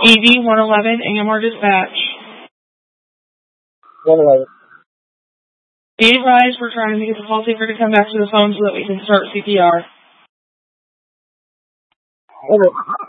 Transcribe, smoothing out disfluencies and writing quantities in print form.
ED 111, AMR dispatch. 111. Be advised, we're trying to get the call taker to come back to the phone so that we can start CPR. Okay.